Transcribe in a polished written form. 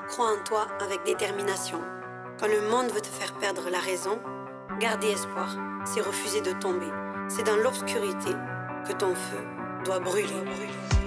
Crois en toi avec détermination. Quand le monde veut te faire perdre la raison, garder espoir, c'est refuser de tomber. C'est dans l'obscurité que ton feu doit brûler.